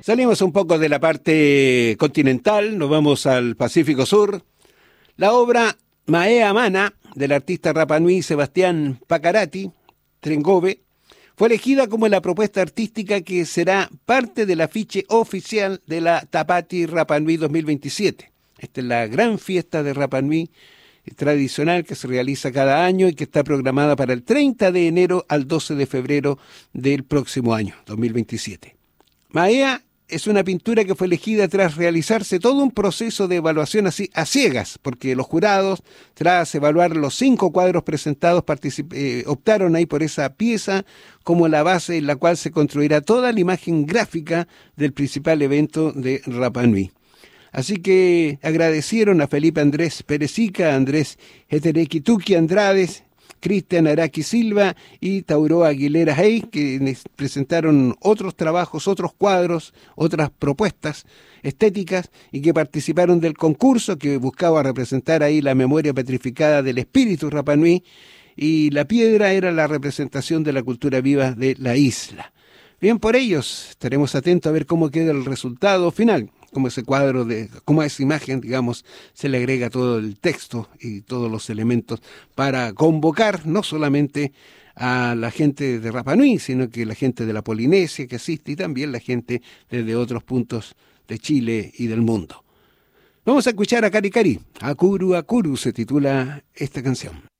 Salimos un poco de la parte continental, nos vamos al Pacífico Sur. La obra Maea Mana, del artista Rapanui Sebastián Pacarati, Trengove, fue elegida como la propuesta artística que será parte del afiche oficial de la Tapati Rapanui 2027. Esta es la gran fiesta de Rapanui tradicional que se realiza cada año y que está programada para el 30 de enero al 12 de febrero del próximo año, 2027. Maea es una pintura que fue elegida tras realizarse todo un proceso de evaluación así a ciegas, porque los jurados, tras evaluar los 5 cuadros presentados, optaron ahí por esa pieza como la base en la cual se construirá toda la imagen gráfica del principal evento de Rapanui. Así que agradecieron a Felipe Andrés Perezica, Andrés Heterequituqui Andrades, Cristian Araki Silva y Tauro Aguilera Hey, que presentaron otros trabajos, otros cuadros, otras propuestas estéticas y que participaron del concurso que buscaba representar ahí la memoria petrificada del espíritu Rapanui, y la piedra era la representación de la cultura viva de la isla. Bien por ellos, estaremos atentos a ver cómo queda el resultado final. Como ese cuadro, como a esa imagen, digamos, se le agrega todo el texto y todos los elementos para convocar no solamente a la gente de Rapanui, sino que la gente de la Polinesia que asiste y también la gente desde otros puntos de Chile y del mundo. Vamos a escuchar a Cari Cari. Akuru Akuru se titula esta canción.